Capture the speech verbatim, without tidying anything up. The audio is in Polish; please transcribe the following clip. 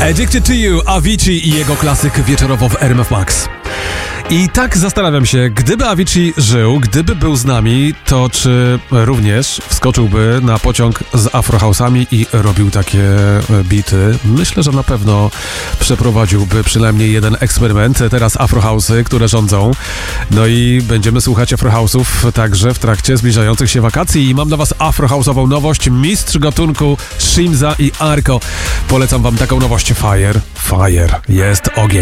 Addicted to You, Avicii i jego klasyk wieczorowo w R M F Max. I tak zastanawiam się, gdyby Avicii żył, gdyby był z nami, to czy również wskoczyłby na pociąg z afrohouse'ami i robił takie bity? Myślę, że na pewno przeprowadziłby przynajmniej jeden eksperyment. Teraz afrohouse'y, które rządzą. No i będziemy słuchać afrohouse'ów także w trakcie zbliżających się wakacji. I mam dla was afrohouse'ową nowość. Mistrz gatunku Shimza i Arko. Polecam wam taką nowość. Fire, fire, jest ogień.